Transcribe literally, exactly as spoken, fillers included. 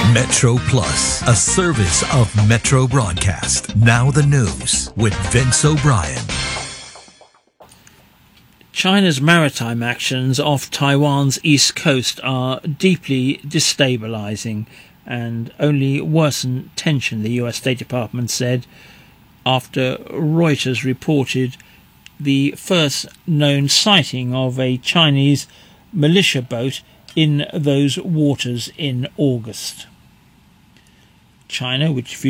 Metro Plus, a service of Metro Broadcast. Now the news with Vince O'Brien. China's maritime actions off Taiwan's east coast are deeply destabilizing and only worsen tension, the U S State Department said, after Reuters reported the first known sighting of a Chinese militia boat in those waters in August. China, which